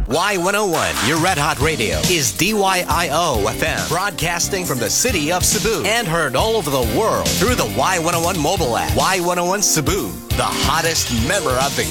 Y101, your red hot radio, is DYIO FM, broadcasting from the city of Cebu and heard all over the world through the Y101 mobile app. Y101 Cebu, the hottest member of the